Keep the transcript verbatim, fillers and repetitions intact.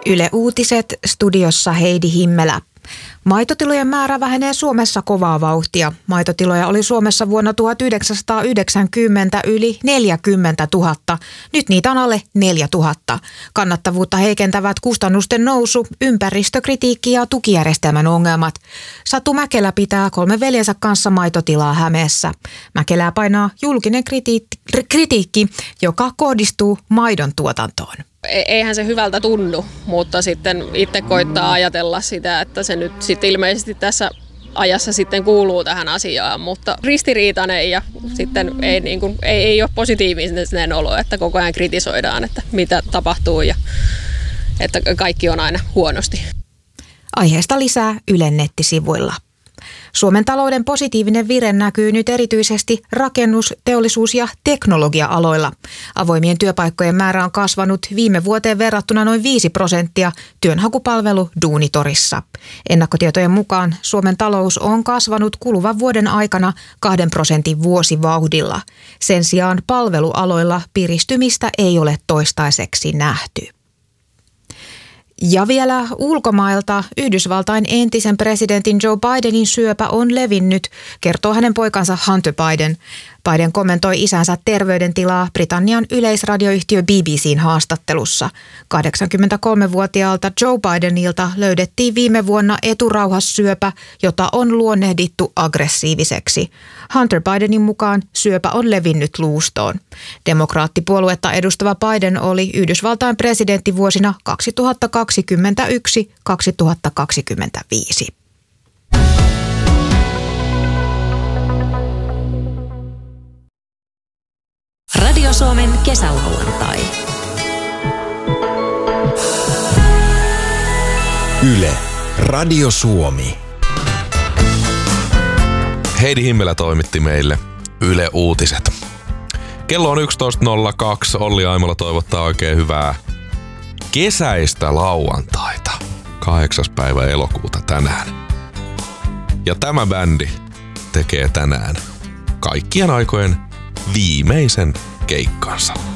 Yle Uutiset, studiossa Heidi Himmelä. Maitotilojen määrä vähenee Suomessa kovaa vauhtia. Maitotiloja oli Suomessa vuonna tuhatyhdeksänsataayhdeksänkymmentä yli neljäkymmentätuhatta. Nyt niitä on alle neljätuhatta. Kannattavuutta heikentävät kustannusten nousu, ympäristökritiikki ja tukijärjestelmän ongelmat. Satu Mäkelä pitää kolmen veljensä kanssa maitotilaa Hämeessä. Mäkelää painaa julkinen kritiikki, kritiikki joka kohdistuu maidon tuotantoon. Eihän se hyvältä tunnu, mutta sitten itse koittaa ajatella sitä, että se nyt sitten ilmeisesti tässä ajassa sitten kuuluu tähän asiaan, mutta ristiriitainen ja sitten ei, niin kuin, ei, ei ole positiivinen olo, että koko ajan kritisoidaan, että mitä tapahtuu ja että kaikki on aina huonosti. Aiheesta lisää Ylen nettisivuilla. Suomen talouden positiivinen vire näkyy nyt erityisesti rakennus-, teollisuus- ja teknologia-aloilla. Avoimien työpaikkojen määrä on kasvanut viime vuoteen verrattuna noin viisi prosenttia työnhakupalvelu Duunitorissa. Ennakkotietojen mukaan Suomen talous on kasvanut kuluvan vuoden aikana kahden prosentin vuosivauhdilla. Sen sijaan palvelualoilla piristymistä ei ole toistaiseksi nähty. Ja vielä ulkomailta Yhdysvaltain entisen presidentin Joe Bidenin syöpä on levinnyt, kertoo hänen poikansa Hunter Biden. Biden kommentoi isänsä terveydentilaa Britannian yleisradioyhtiö B B C:n haastattelussa. kahdeksankymmentäkolmevuotiaalta Joe Bidenilta löydettiin viime vuonna eturauhassyöpä, jota on luonnehdittu aggressiiviseksi. Hunter Bidenin mukaan syöpä on levinnyt luustoon. Demokraattipuoluetta edustava Biden oli Yhdysvaltain presidentti vuosina kaksituhattakaksikymmentäyksi kaksituhattakaksikymmentäviisi. Radio Suomen kesälauantai. Yle, Radio Suomi. Heidi Himmelä toimitti meille Yle Uutiset. Kello on yksitoista nolla kaksi. Olli Aimola toivottaa oikein hyvää kesäistä lauantaita. kahdeksas päivä elokuuta tänään. Ja tämä bändi tekee tänään kaikkien aikojen viimeisen keikkansa.